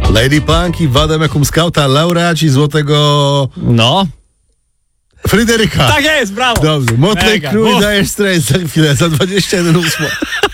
Lady Punk i Wademekum Skauta, laureaci złotego... No. Fryderyka. Tak jest, brawo. Dobrze. Motley Mega. Crue i Dire Straits za chwilę, za 21:08.